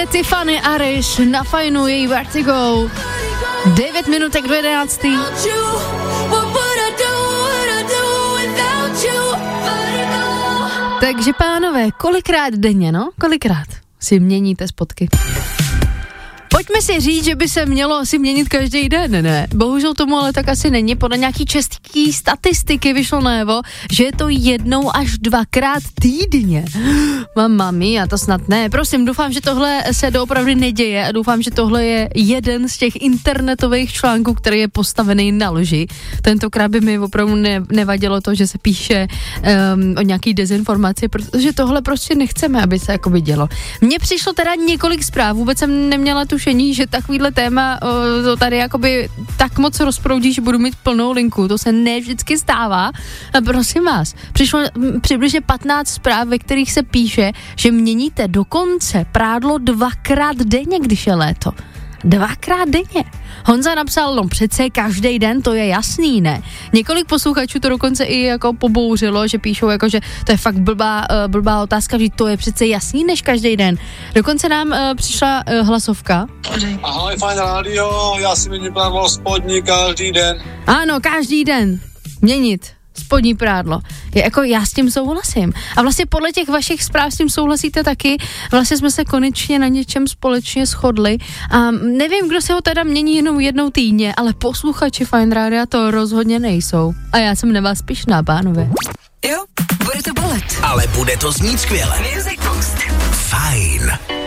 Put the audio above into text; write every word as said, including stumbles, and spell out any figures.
Tiffany Arish na Fajnu, její Vertigo. devět minutek do jedenáctý. Takže pánové, kolikrát denně, no? Kolikrát si měníte spotky? Pojďme si říct, že by se mělo si měnit každý den, ne? Bohužel tomu ale tak asi není. Podle nějaký český statistiky vyšlo najevo, že je to jednou až dvakrát týdně. Mamma mia, to snad ne. Prosím, doufám, že tohle se doopravdy neděje a doufám, že tohle je jeden z těch internetových článků, který je postavený na lži. Tentokrát by mi opravdu ne, nevadilo to, že se píše um, o nějaký dezinformaci, protože tohle prostě nechceme, aby se jakoby dělo. Mně přišlo teda několik zpráv, vůbec jsem neměla tušení, že takovýhle téma o, to tady jakoby tak moc rozproudí, že budu mít plnou linku. To se ne vždycky stává. A prosím vás, přišlo m, přibližně patnáct zpráv, ve kterých se píše, že měníte dokonce prádlo dvakrát denně, když je léto. Dvakrát denně. Honza napsal, no přece každý den, to je jasný, ne? Několik posluchačů to dokonce i jako pobouřilo, že píšou jako, že to je fakt blbá, uh, blbá otázka, že to je přece jasný než každý den. Dokonce nám uh, přišla uh, hlasovka. Ahoj, Fajn rádio, já si měním prádlo spodní každý den. Ano, každý den. Měnit spodní prádlo. Je jako já s tím souhlasím. A vlastně podle těch vašich zpráv s tím souhlasíte taky. Vlastně jsme se konečně na něčem společně shodli. A nevím, kdo se ho teda mění jenom jednou týdně, ale posluchači Fajn rádia to rozhodně nejsou. A já jsem na vás pyšná, pánové. Jo, bude to bolet. Ale bude to znít skvěle. Music Box. Fajn.